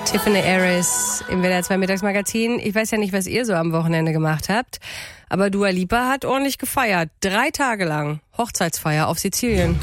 Tiffany Aris im WDR 2 Mittagsmagazin. Ich weiß ja nicht, was ihr so am Wochenende gemacht habt, aber Dua Lipa hat ordentlich gefeiert. 3 Tage lang Hochzeitsfeier auf Sizilien.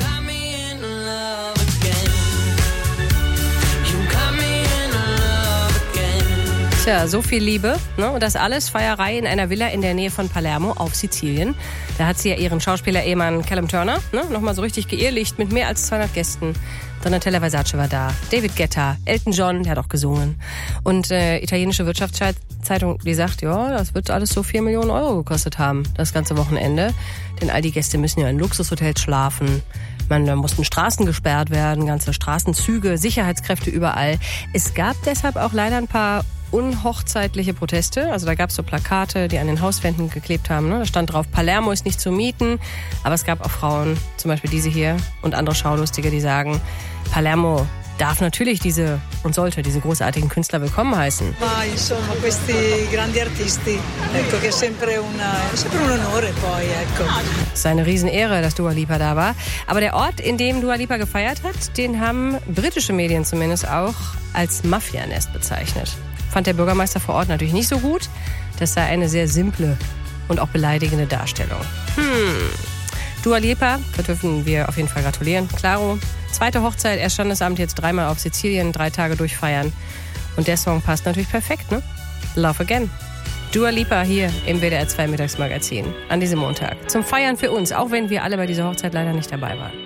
Tja, so viel Liebe, ne? Und das alles Feierei in einer Villa in der Nähe von Palermo auf Sizilien. Da hat sie ja ihren Schauspieler-Ehemann Callum Turner, ne? Nochmal so richtig geirrlicht mit mehr als 200 Gästen. Donatella Versace war da, David Guetta, Elton John, der hat auch gesungen. Und italienische Wirtschaftszeitung, die sagt, ja, das wird alles so 4 Millionen Euro gekostet haben, das ganze Wochenende. Denn all die Gäste müssen ja in Luxushotels schlafen. Da mussten Straßen gesperrt werden, ganze Straßenzüge, Sicherheitskräfte überall. Es gab deshalb auch leider ein paar unhochzeitliche Proteste. Also da gab es so Plakate, die an den Hauswänden geklebt haben. Ne? Da stand drauf, Palermo ist nicht zu mieten. Aber es gab auch Frauen, zum Beispiel diese hier und andere Schaulustige, die sagen, Palermo darf natürlich und sollte diese großartigen Künstler willkommen heißen. Ma insomma, questi grandi artisti, ecco che è sempre un onore poi, ecco. Es ist eine Riesenehre, dass Dua Lipa da war. Aber der Ort, in dem Dua Lipa gefeiert hat, den haben britische Medien zumindest auch als Mafianest bezeichnet. Fand der Bürgermeister vor Ort natürlich nicht so gut. Das sei eine sehr simple und auch beleidigende Darstellung. Dua Lipa, da dürfen wir auf jeden Fall gratulieren. Klaro, 2. Hochzeit, erst Standesamt, jetzt 3-mal auf Sizilien, 3 Tage durchfeiern. Und der Song passt natürlich perfekt, ne? Love Again. Dua Lipa hier im WDR 2 Mittagsmagazin an diesem Montag. Zum Feiern für uns, auch wenn wir alle bei dieser Hochzeit leider nicht dabei waren.